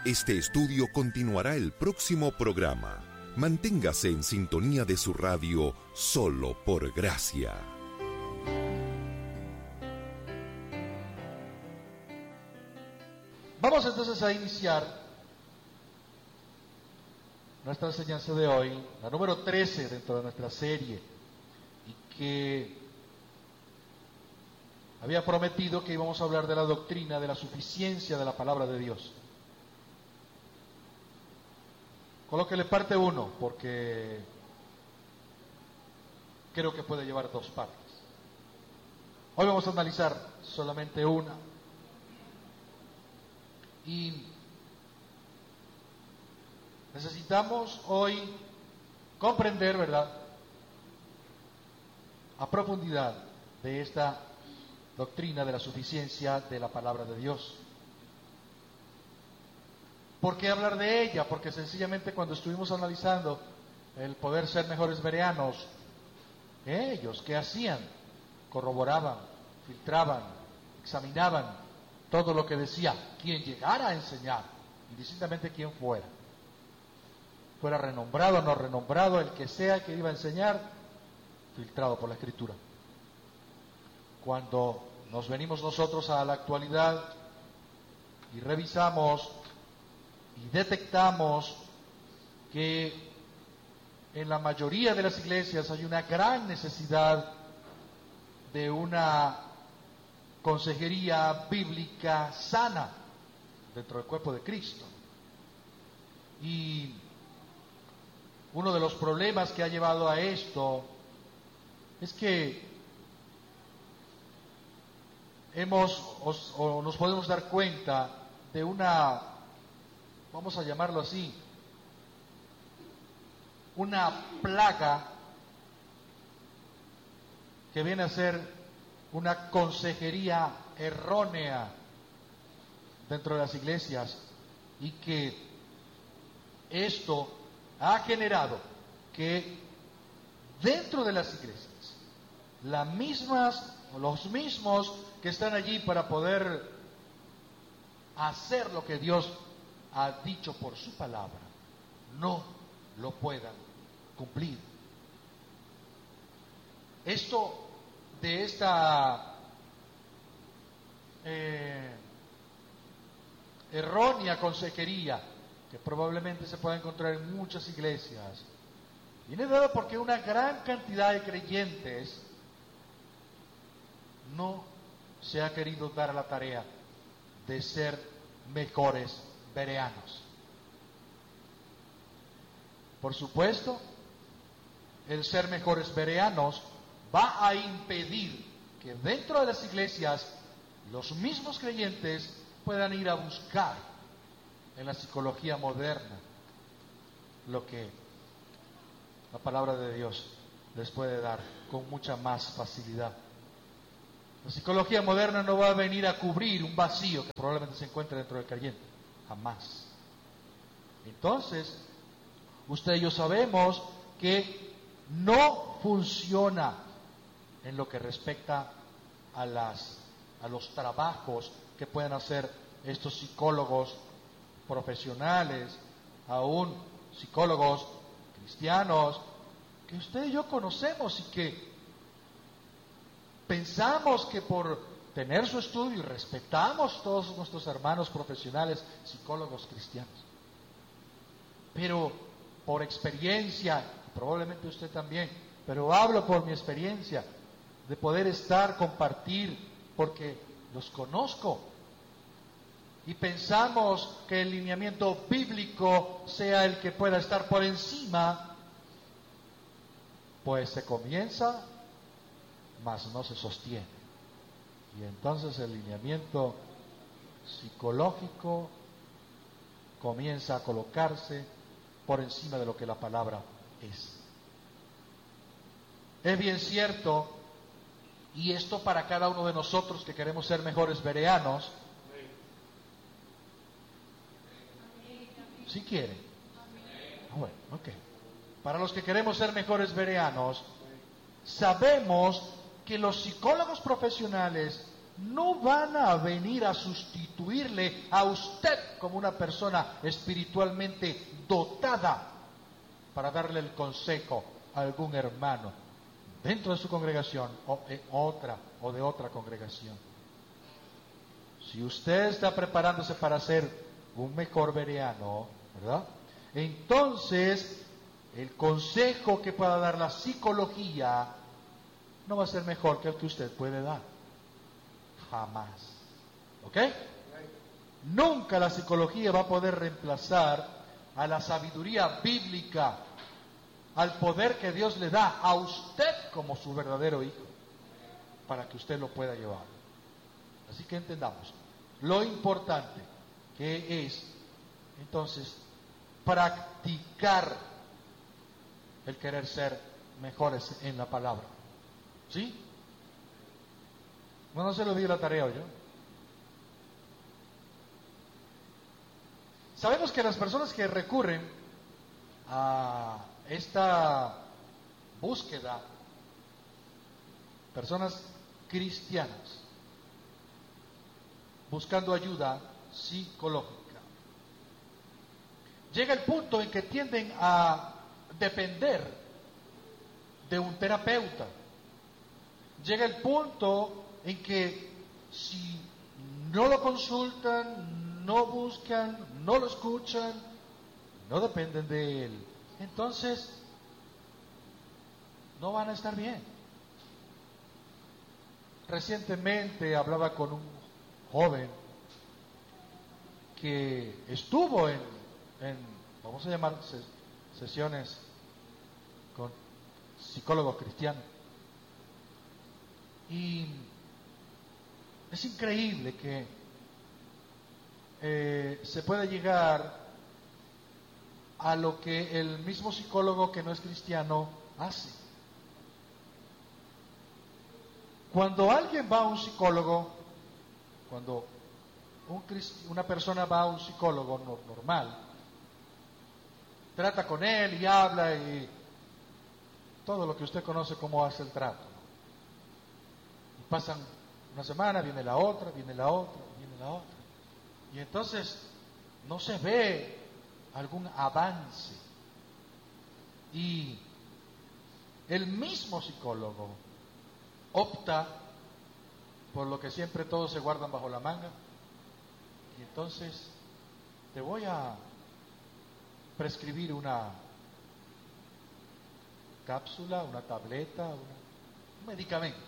Este estudio continuará el próximo programa. Manténgase en sintonía de su radio Solo por Gracia. Vamos entonces a iniciar nuestra enseñanza de hoy, la número 13 dentro de nuestra serie, y que había prometido que íbamos a hablar de la doctrina de la suficiencia de la palabra de Dios. Colóquele parte 1, porque creo que puede llevar 2 partes. Hoy vamos a analizar solamente una. Y necesitamos hoy comprender, ¿verdad?, a profundidad de esta doctrina de la suficiencia de la palabra de Dios. ¿Por qué hablar de ella? Porque sencillamente cuando estuvimos analizando el poder ser mejores bereanos, ellos, ¿qué hacían? Corroboraban, filtraban, examinaban todo lo que decía quien llegara a enseñar, indistintamente quién fuera renombrado o no renombrado, el que sea que iba a enseñar, filtrado por la Escritura. Cuando nos venimos nosotros a la actualidad y revisamos y detectamos que en la mayoría de las iglesias hay una gran necesidad de una consejería bíblica sana dentro del cuerpo de Cristo. Y uno de los problemas que ha llevado a esto es que nos podemos dar cuenta de una, vamos a llamarlo así, una plaga que viene a ser una consejería errónea dentro de las iglesias, y que esto ha generado que dentro de las iglesias los mismos que están allí para poder hacer lo que Dios ha dicho por su palabra no lo puedan cumplir. Esto de esta errónea consejería que probablemente se puede encontrar en muchas iglesias viene dado porque una gran cantidad de creyentes no se ha querido dar a la tarea de ser mejores bereanos. Por supuesto, el ser mejores bereanos va a impedir que dentro de las iglesias los mismos creyentes puedan ir a buscar en la psicología moderna lo que la palabra de Dios les puede dar con mucha más facilidad. La psicología moderna no va a venir a cubrir un vacío que probablemente se encuentre dentro del creyente, jamás. Entonces, usted y yo sabemos que no funciona en lo que respecta a los trabajos que pueden hacer estos psicólogos profesionales, aún psicólogos cristianos, que usted y yo conocemos y que pensamos que por tener su estudio y respetamos todos nuestros hermanos profesionales, psicólogos cristianos, pero por experiencia, probablemente usted también, pero hablo por mi experiencia, de poder compartir, porque los conozco, y pensamos que el lineamiento bíblico sea el que pueda estar por encima, pues se comienza, mas no se sostiene. Y entonces el lineamiento psicológico comienza a colocarse por encima de lo que la palabra es. Es bien cierto, y esto para cada uno de nosotros que queremos ser mejores bereanos, si quieren. Bueno, ok. Para los que queremos ser mejores bereanos, sabemos que los psicólogos profesionales no van a venir a sustituirle a usted como una persona espiritualmente dotada para darle el consejo a algún hermano dentro de su congregación o de otra congregación. Si usted está preparándose para ser un mejor bereano, ¿verdad? Entonces, el consejo que pueda dar la psicología no va a ser mejor que el que usted puede dar. Jamás. ¿Ok? Nunca la psicología va a poder reemplazar a la sabiduría bíblica, al poder que Dios le da a usted como su verdadero hijo, para que usted lo pueda llevar. Así que entendamos lo importante que es, entonces, practicar el querer ser mejores en la palabra. ¿Sí? No se lo di la tarea hoy, ¿no? Sabemos que las personas que recurren a esta búsqueda, personas cristianas, buscando ayuda psicológica, llega el punto en que tienden a depender de un terapeuta. Llega el punto en que si no lo consultan, no buscan, no lo escuchan, no dependen de él, entonces no van a estar bien. Recientemente hablaba con un joven que estuvo en vamos a llamar sesiones con psicólogos cristianos, y es increíble que se pueda llegar a lo que el mismo psicólogo que no es cristiano hace. Cuando alguien va a un psicólogo, cuando una persona va a un psicólogo normal, trata con él y habla y todo lo que usted conoce como hace el trato. Y pasan una semana, viene la otra, viene la otra, viene la otra. Y entonces no se ve algún avance. Y el mismo psicólogo opta por lo que siempre todos se guardan bajo la manga. Y entonces te voy a prescribir una cápsula, una tableta, un medicamento.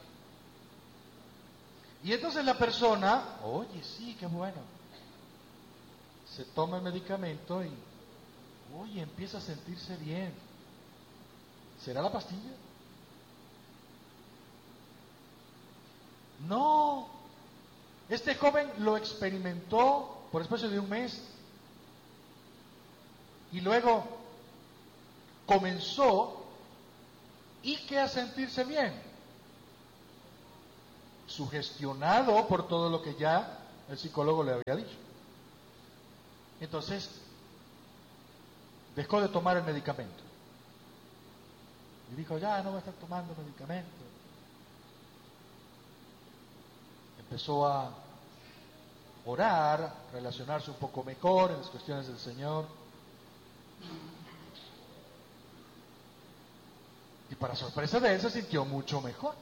Y entonces la persona, oye, sí, qué bueno, se toma el medicamento y, oye, empieza a sentirse bien. ¿Será la pastilla? No, este joven lo experimentó por espacio de un mes y luego comenzó y que a sentirse bien, sugestionado por todo lo que ya el psicólogo le había dicho. Entonces dejó de tomar el medicamento y dijo, ya no voy a estar tomando medicamento. Empezó a orar, relacionarse un poco mejor en las cuestiones del Señor. Y para sorpresa de él se sintió mucho mejor.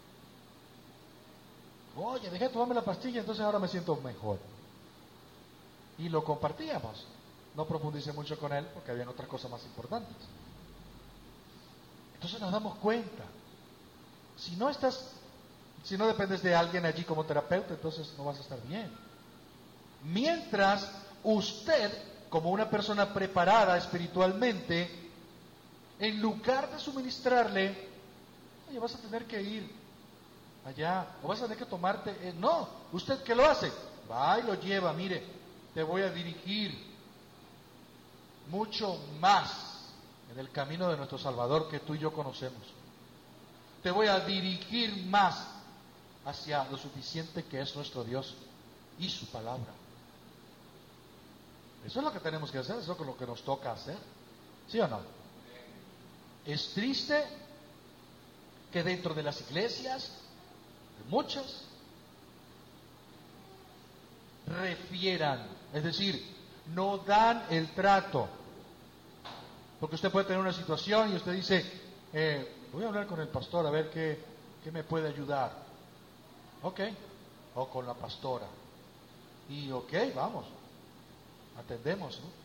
Oye, dejé de tomarme la pastilla, entonces ahora me siento mejor. Y lo compartíamos. No profundicé mucho con él porque habían otras cosas más importantes. Entonces nos damos cuenta. Si no dependes de alguien allí como terapeuta, entonces no vas a estar bien. Mientras usted, como una persona preparada espiritualmente, en lugar de suministrarle, oye, vas a tener que ir allá, o vas a tener que tomarte, no, ¿usted qué lo hace? Va y lo lleva, mire, te voy a dirigir mucho más en el camino de nuestro Salvador que tú y yo conocemos. Te voy a dirigir más hacia lo suficiente que es nuestro Dios y su palabra. Eso es lo que tenemos que hacer, eso es lo que nos toca hacer. ¿Sí o no? Es triste que dentro de las iglesias, de muchas, refieran, es decir, no dan el trato. Porque usted puede tener una situación y usted dice, voy a hablar con el pastor a ver qué me puede ayudar. Ok, o con la pastora. Y ok, vamos, atendemos, ¿no?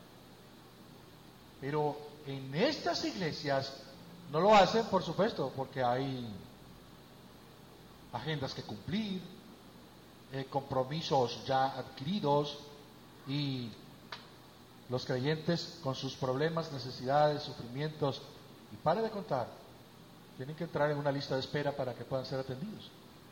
Pero en estas iglesias no lo hacen, por supuesto, porque hay agendas que cumplir, compromisos ya adquiridos, y los creyentes con sus problemas, necesidades, sufrimientos, y pare de contar, tienen que entrar en una lista de espera para que puedan ser atendidos.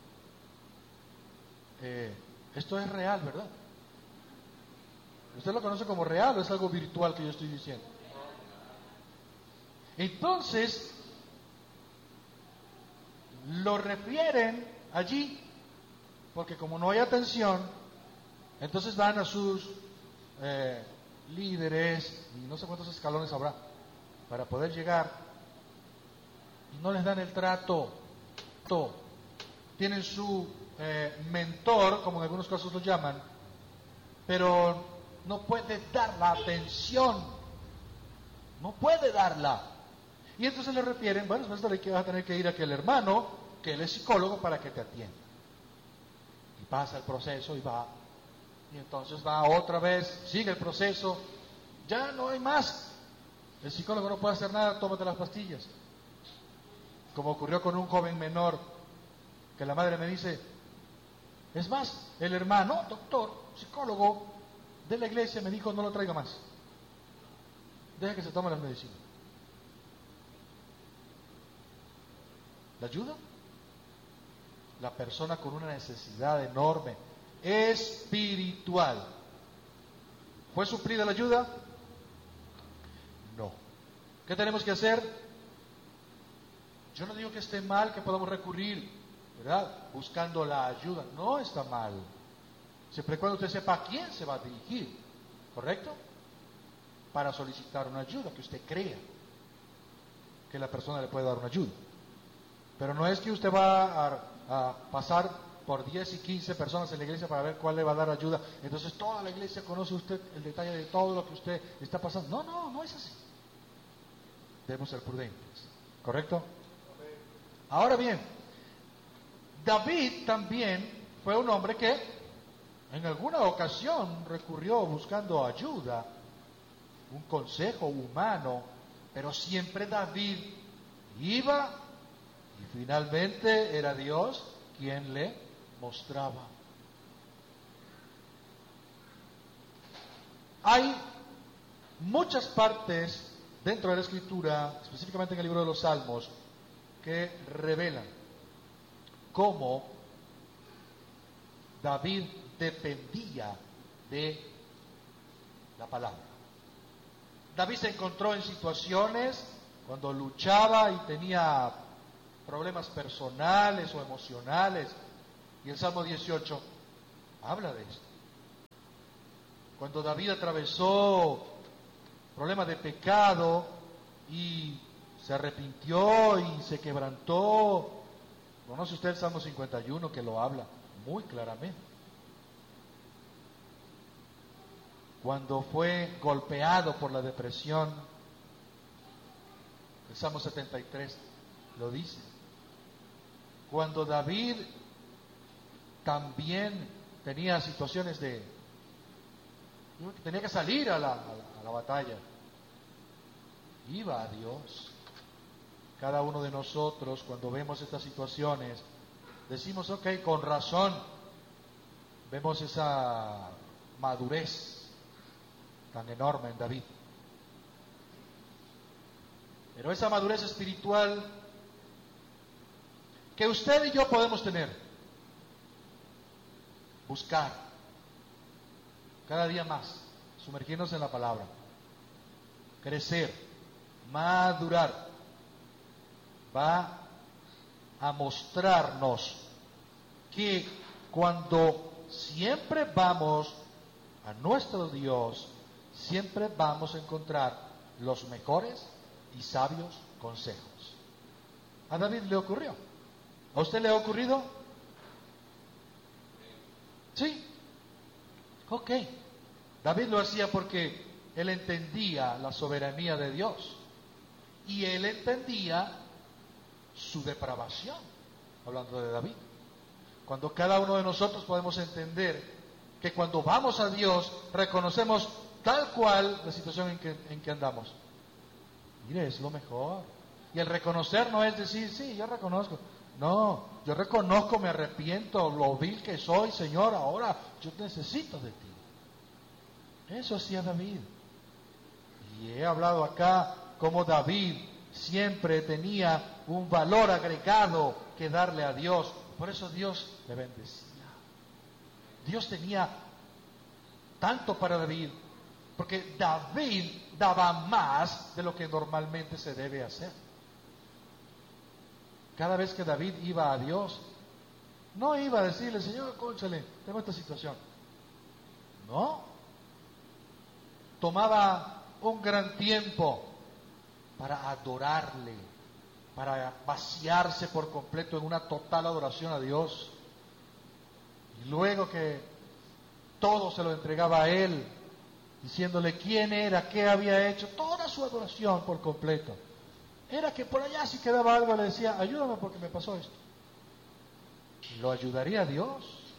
Esto es real, ¿verdad? ¿Usted lo conoce como real o es algo virtual que yo estoy diciendo? Entonces, lo refieren allí, porque como no hay atención, entonces van a sus líderes, y no sé cuántos escalones habrá, para poder llegar, y no les dan el trato. Tienen su mentor, como en algunos casos lo llaman, pero no puede dar la atención, no puede darla. Y entonces le refieren, bueno, vas a tener que ir a aquel hermano, que él es psicólogo, para que te atienda. Y pasa el proceso y va, y entonces va otra vez, sigue el proceso, ya no hay más. El psicólogo no puede hacer nada, tómate las pastillas. Como ocurrió con un joven menor, que la madre me dice, es más, el hermano, doctor, psicólogo de la iglesia, me dijo, no lo traiga más. Deja que se tome las medicinas. ¿La ayuda? La persona con una necesidad enorme, espiritual. ¿Fue suplida la ayuda? No. ¿Qué tenemos que hacer? Yo no digo que esté mal que podamos recurrir, ¿verdad? Buscando la ayuda. No está mal. Siempre y cuando usted sepa a quién se va a dirigir, ¿correcto? Para solicitar una ayuda, que usted crea que la persona le puede dar una ayuda. Pero no es que usted va a pasar por 10 y 15 personas en la iglesia para ver cuál le va a dar ayuda. Entonces toda la iglesia conoce usted el detalle de todo lo que usted está pasando. No es así. Debemos ser prudentes, ¿correcto? Ahora bien, David también fue un hombre que en alguna ocasión recurrió buscando ayuda, un consejo humano, pero siempre David iba y finalmente era Dios quien le mostraba. Hay muchas partes dentro de la Escritura, específicamente en el libro de los Salmos, que revelan cómo David dependía de la palabra. David se encontró en situaciones cuando luchaba y tenía problemas personales o emocionales, y el Salmo 18 habla de esto. Cuando David atravesó problemas de pecado y se arrepintió y se quebrantó, conoce usted el Salmo 51 que lo habla muy claramente. Cuando fue golpeado por la depresión, el Salmo 73 lo dice. Cuando David también tenía situaciones tenía que salir a la batalla, iba a Dios. Cada uno de nosotros, cuando vemos estas situaciones, decimos, ok, con razón, vemos esa madurez tan enorme en David. Pero esa madurez espiritual que usted y yo podemos tener, buscar cada día más, sumergirnos en la palabra, crecer, madurar, va a mostrarnos que cuando siempre vamos a nuestro Dios, siempre vamos a encontrar los mejores y sabios consejos. A David le ocurrió. ¿A usted le ha ocurrido? Sí. Ok, David lo hacía porque él entendía la soberanía de Dios y él entendía su depravación, hablando de David. Cuando cada uno de nosotros podemos entender que cuando vamos a Dios reconocemos tal cual la situación en que andamos. Mire, es lo mejor. Y el reconocer no es decir, sí, yo reconozco. No, yo reconozco, me arrepiento, lo vil que soy, Señor, ahora yo necesito de ti. Eso hacía David. Y he hablado acá como David siempre tenía un valor agregado que darle a Dios. Por eso Dios le bendecía. Dios tenía tanto para David, porque David daba más de lo que normalmente se debe hacer. Cada vez que David iba a Dios, no iba a decirle, Señor, cónchale, tengo esta situación. No. Tomaba un gran tiempo para adorarle, para vaciarse por completo en una total adoración a Dios. Y luego que todo se lo entregaba a Él, diciéndole quién era, qué había hecho, toda su adoración por completo. Era que por allá si quedaba algo le decía, ayúdame porque me pasó esto. ¿Lo ayudaría a Dios?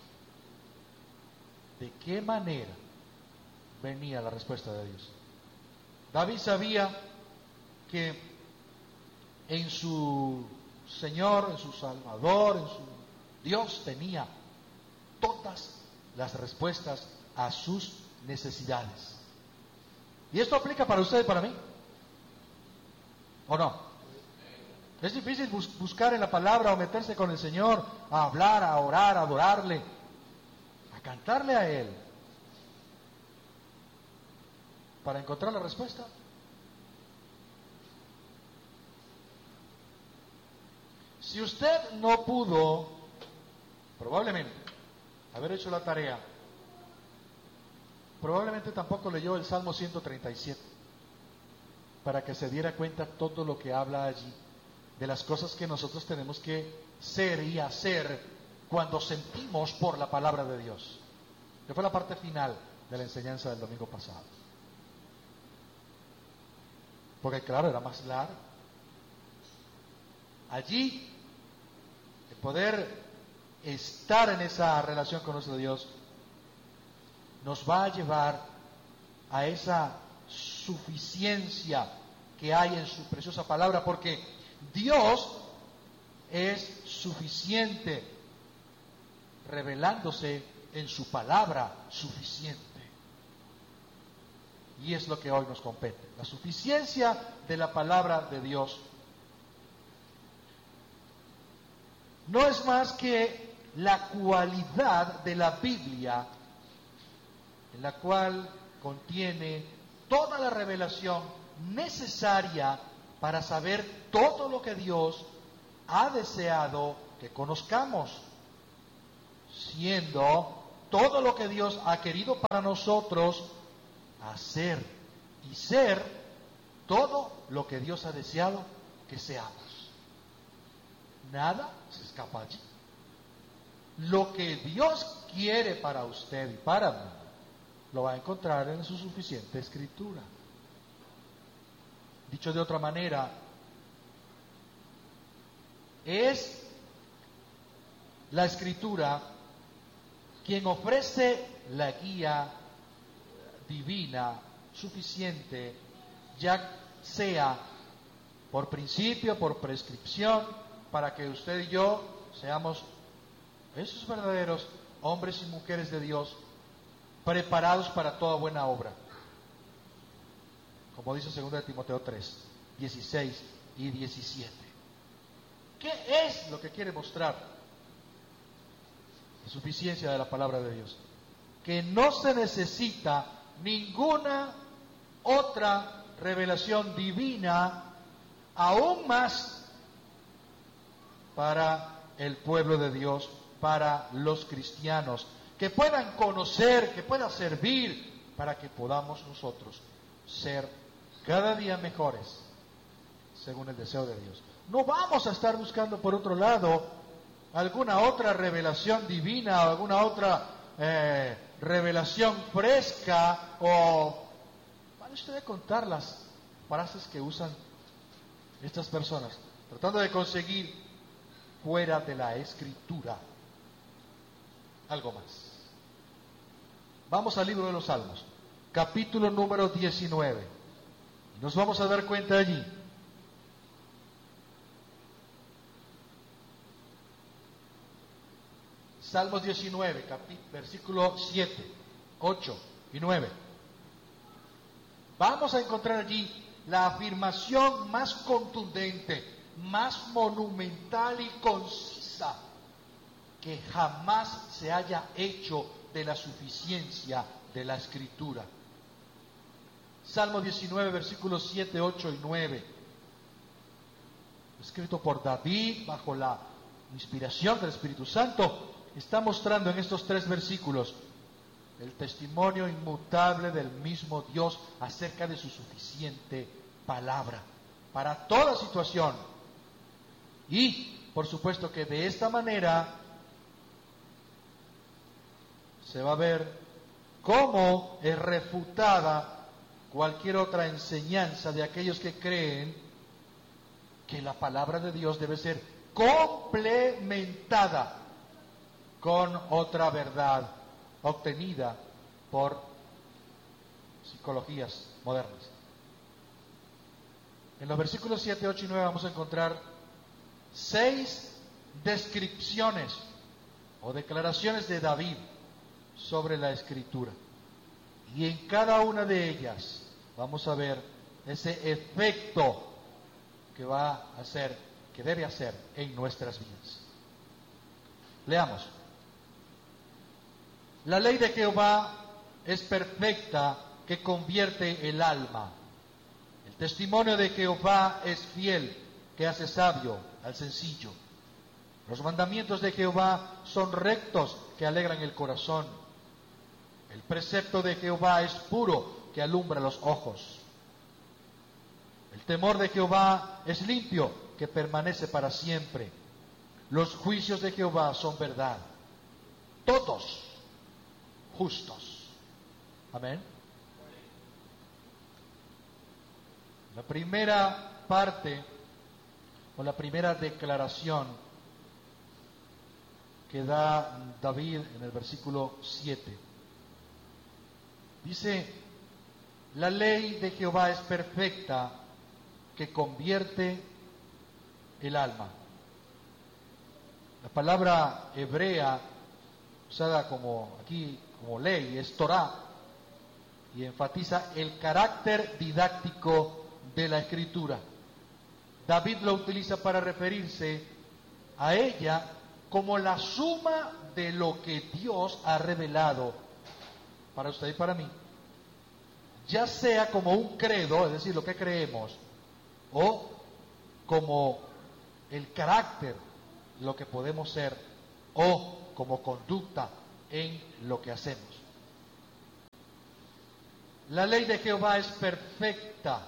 ¿De qué manera venía la respuesta de Dios? David sabía que en su Señor, en su Salvador, en su Dios tenía todas las respuestas a sus necesidades. ¿Y esto aplica para usted y para mí? ¿O no? Es difícil buscar en la palabra o meterse con el Señor, a hablar, a orar, a adorarle, a cantarle a Él, para encontrar la respuesta. Si usted no pudo, probablemente, haber hecho la tarea, probablemente tampoco leyó el Salmo 137, para que se diera cuenta todo lo que habla allí, de las cosas que nosotros tenemos que ser y hacer cuando sentimos por la palabra de Dios. Que fue la parte final de la enseñanza del domingo pasado. Porque claro, era más largo. Allí, el poder estar en esa relación con nuestro Dios nos va a llevar a esa suficiencia que hay en su preciosa palabra, porque Dios es suficiente, revelándose en su palabra suficiente. Y es lo que hoy nos compete, la suficiencia de la palabra de Dios. No es más que la cualidad de la Biblia, en la cual contiene toda la revelación necesaria para saber todo lo que Dios ha deseado que conozcamos, siendo todo lo que Dios ha querido para nosotros hacer y ser todo lo que Dios ha deseado que seamos. Nada se escapa allí. Lo que Dios quiere para usted y para mí, lo va a encontrar en su suficiente escritura. Dicho de otra manera, es la escritura quien ofrece la guía divina suficiente, ya sea por principio, por prescripción, para que usted y yo seamos esos verdaderos hombres y mujeres de Dios, preparados para toda buena obra. Como dice 2 Timoteo 3, 16 y 17. ¿Qué es lo que quiere mostrar? La suficiencia de la palabra de Dios. Que no se necesita ninguna otra revelación divina, aún más para el pueblo de Dios, para los cristianos, que puedan conocer, que puedan servir, para que podamos nosotros ser cada día mejores, según el deseo de Dios. No vamos a estar buscando por otro lado alguna otra revelación divina, alguna otra revelación fresca o... Vale usted contar las frases que usan estas personas, tratando de conseguir fuera de la Escritura algo más. Vamos al libro de los Salmos, capítulo número 19. Nos vamos a dar cuenta allí Salmos 19, versículo 7, 8 y 9. Vamos a encontrar allí la afirmación más contundente, más monumental y concisa que jamás se haya hecho de la suficiencia de la Escritura. Salmo 19, versículos 7, 8 y 9. Escrito por David bajo la inspiración del Espíritu Santo, está mostrando en estos 3 versículos el testimonio inmutable del mismo Dios acerca de su suficiente palabra para toda situación. Y, por supuesto, que de esta manera se va a ver cómo es refutada cualquier otra enseñanza de aquellos que creen que la palabra de Dios debe ser complementada con otra verdad obtenida por psicologías modernas. En los versículos 7, 8 y 9 vamos a encontrar 6 descripciones o declaraciones de David sobre la Escritura. Y en cada una de ellas vamos a ver ese efecto que va a hacer, que debe hacer en nuestras vidas. Leamos. La ley de Jehová es perfecta, que convierte el alma. El testimonio de Jehová es fiel, que hace sabio al sencillo. Los mandamientos de Jehová son rectos, que alegran el corazón. El precepto de Jehová es puro, que alumbra los ojos. El temor de Jehová es limpio, que permanece para siempre. Los juicios de Jehová son verdad, todos justos. Amén. La primera parte o la primera declaración que da David en el versículo 7 dice: la ley de Jehová es perfecta, que convierte el alma. La palabra hebrea usada como aquí como ley es Torah, y enfatiza el carácter didáctico de la Escritura. David lo utiliza para referirse a ella como la suma de lo que Dios ha revelado para usted y para mí, ya sea como un credo, es decir, lo que creemos, o como el carácter, lo que podemos ser, o como conducta en lo que hacemos. La ley de Jehová es perfecta.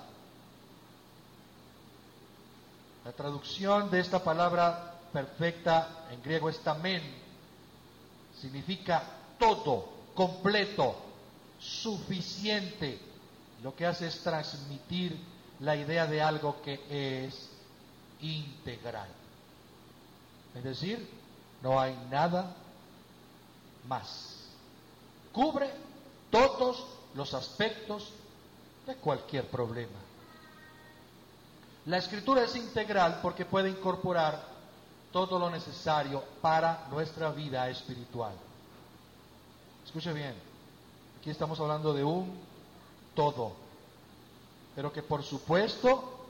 La traducción de esta palabra perfecta en griego es tamen. Significa todo, completo, suficiente. Lo que hace es transmitir la idea de algo que es integral. Es decir, no hay nada más. Cubre todos los aspectos de cualquier problema. La Escritura es integral porque puede incorporar todo lo necesario para nuestra vida espiritual. Escuche bien, aquí estamos hablando de un todo, pero que por supuesto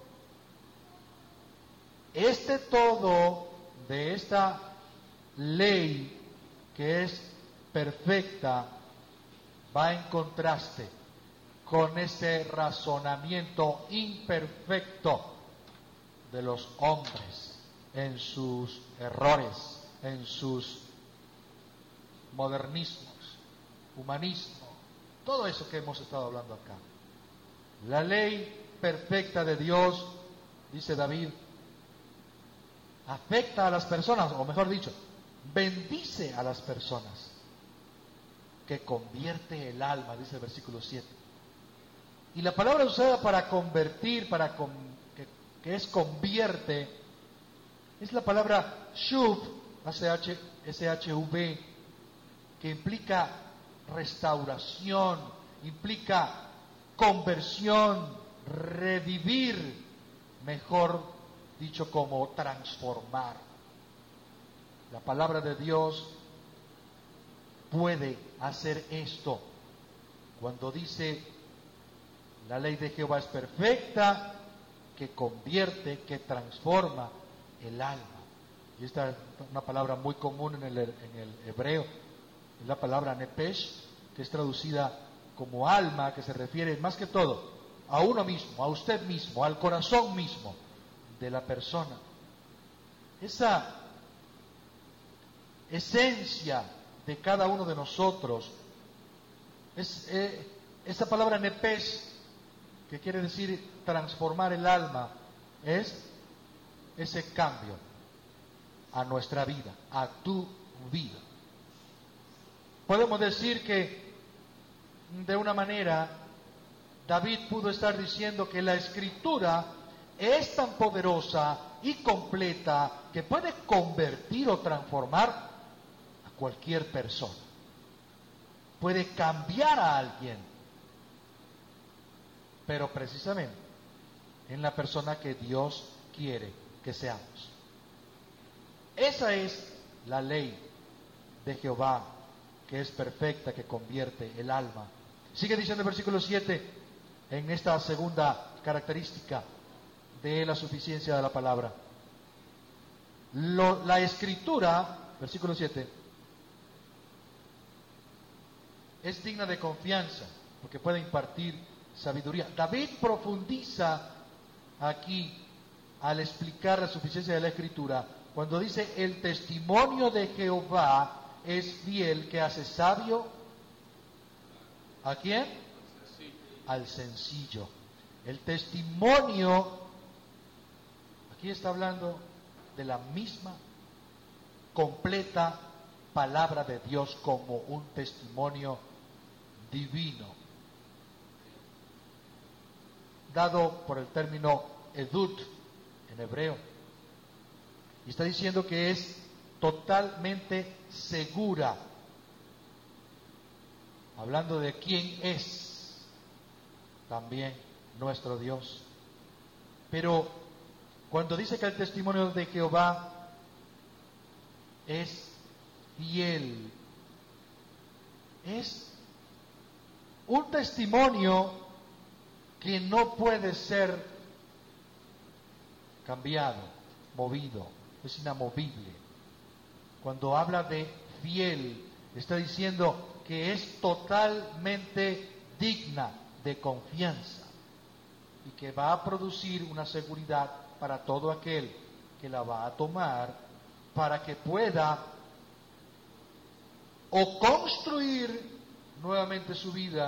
este todo de esta ley que es perfecta va en contraste con ese razonamiento imperfecto de los hombres en sus errores, en sus modernismos, humanismo, todo eso que hemos estado hablando acá. La ley perfecta de Dios, dice David, afecta a las personas, o mejor dicho, bendice a las personas. que convierte el alma, dice el versículo 7. Y la palabra usada para convertir, que es convierte, es la palabra shuv, S-H-V, que implica restauración, implica conversión, revivir, mejor dicho como transformar. La palabra de Dios puede hacer esto. Cuando dice, la ley de Jehová es perfecta, que convierte, que transforma el alma. Y esta es una palabra muy común en el hebreo, es la palabra nepesh, que es traducida como alma, que se refiere más que todo a uno mismo, a usted mismo, al corazón mismo de la persona. Esa esencia de cada uno de nosotros, esa palabra nepesh, que quiere decir transformar el alma, es ese cambio a nuestra vida, a tu vida. Podemos decir que de una manera David pudo estar diciendo que la Escritura es tan poderosa y completa que puede convertir o transformar a cualquier persona, puede cambiar a alguien, pero precisamente en la persona que Dios quiere que seamos. Esa es la ley de Jehová, que es perfecta, que convierte el alma. Sigue diciendo el versículo 7, en esta segunda característica de la suficiencia de la palabra. La Escritura, versículo 7, es digna de confianza, porque puede impartir sabiduría. David profundiza aquí al explicar la suficiencia de la Escritura, cuando dice, el testimonio de Jehová es fiel, que hace sabio. ¿A quién? Al sencillo. El testimonio, aquí está hablando de la misma completa palabra de Dios como un testimonio divino, dado por el término edut en hebreo. Y está diciendo que es totalmente segura, hablando de quién es también nuestro Dios. Pero cuando dice que el testimonio de Jehová es fiel, es un testimonio que no puede ser cambiado, movido, es inamovible. Cuando habla de fiel, está diciendo que es totalmente digna de confianza y que va a producir una seguridad para todo aquel que la va a tomar, para que pueda o construir nuevamente su vida